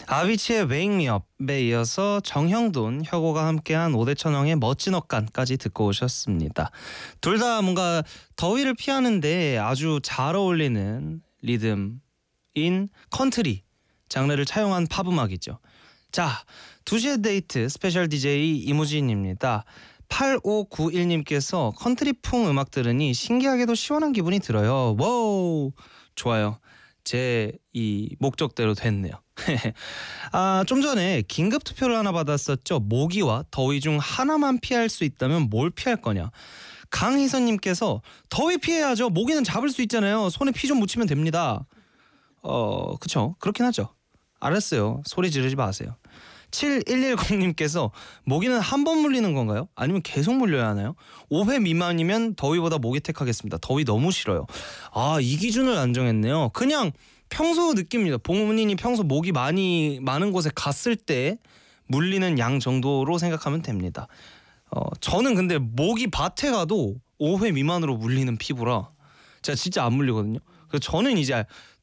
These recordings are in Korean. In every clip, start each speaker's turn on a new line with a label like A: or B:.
A: 아비치의 Wake Me Up에 이어서 정형돈, 혁오가 함께한 오대천왕의 멋진 억간까지 듣고 오셨습니다. 둘 다 뭔가 더위를 피하는데 아주 잘 어울리는 리듬인 컨트리 장르를 차용한 팝 음악이죠. 자, 2시의 데이트 스페셜 DJ 이무진입니다. 8591님께서 컨트리풍 음악 들으니 신기하게도 시원한 기분이 들어요. 와우, 좋아요. 제 이 목적대로 됐네요. 좀 전에 긴급 투표를 하나 받았었죠. 모기와 더위 중 하나만 피할 수 있다면 뭘 피할 거냐. 강희선님께서 더위 피해야죠. 모기는 잡을 수 있잖아요. 손에 피 좀 묻히면 됩니다. 그쵸, 그렇긴 하죠. 알았어요. 소리 지르지 마세요. 7110님께서 모기는 한 번 물리는 건가요? 아니면 계속 물려야 하나요? 5회 미만이면 더위보다 모기 택하겠습니다. 더위 너무 싫어요. 이 기준을 안 정했네요. 그냥 평소 느낌입니다. 본인이 평소 모기 많은 곳에 갔을 때 물리는 양 정도로 생각하면 됩니다. 저는 근데 모기 밭에 가도 5회 미만으로 물리는 피부라 제가 진짜 안 물리거든요. 그래서 저는 이제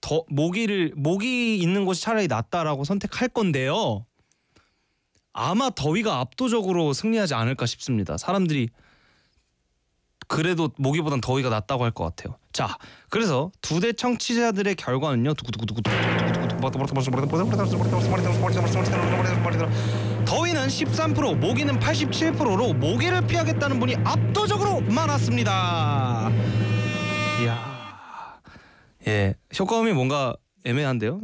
A: 모기 있는 곳이 차라리 낫다라고 선택할 건데요. 아마 더위가 압도적으로 승리하지 않을까 싶습니다. 사람들이 그래도 모기보단 더위가 낫다고 할 것 같아요. 자, 그래서 두 대 청취자들의 결과는요. 더위는 13%, 모기는 87%로 모기를 피하겠다는 분이 압도적으로 많았습니다. 이야, 예, 효과음이 뭔가 애매한데요.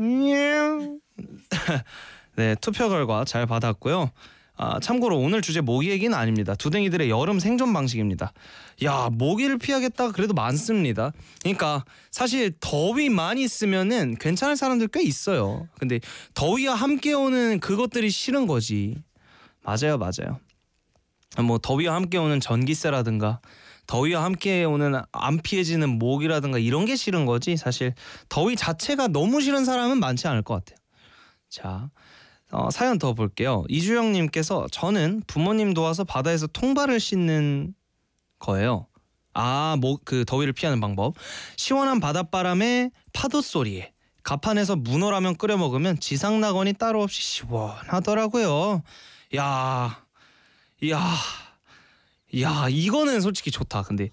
A: 네, 투표 결과 잘 받았고요. 참고로 오늘 주제 모기 얘기는 아닙니다. 두댕이들의 여름 생존 방식입니다. 야, 모기를 피하겠다가 그래도 많습니다. 그러니까 사실 더위만 있으면은 괜찮을 사람들 꽤 있어요. 근데 더위와 함께 오는 그것들이 싫은 거지. 맞아요. 뭐 더위와 함께 오는 전기세라든가 더위와 함께 오는 안 피해지는 모기라든가 이런 게 싫은 거지. 사실 더위 자체가 너무 싫은 사람은 많지 않을 것 같아요. 자, 사연 더 볼게요. 이주영님께서 저는 부모님 도와서 바다에서 통발을 씻는 거예요. 그 더위를 피하는 방법. 시원한 바닷바람에 파도 소리에 갑판에서 문어라면 끓여 먹으면 지상낙원이 따로 없이 시원하더라고요. 야, 이거는 솔직히 좋다. 근데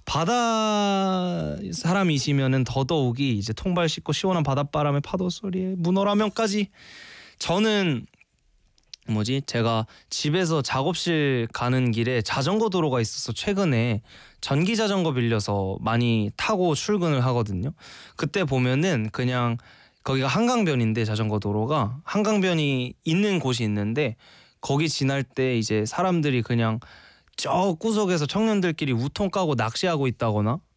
A: 바다 사람이시면은 더더욱이 이제 통발 씻고 시원한 바닷바람에 파도 소리에 문어라면까지. 저는 제가 집에서 작업실 가는 길에 자전거 도로가 있어서 최근에 전기 자전거 빌려서 많이 타고 출근을 하거든요. 그때 보면은 그냥 거기가 한강변인데 자전거 도로가 한강변이 있는 곳이 있는데 거기 지날 때 이제 사람들이 그냥 저 구석에서 청년들끼리 우통 까고 낚시하고 있다거나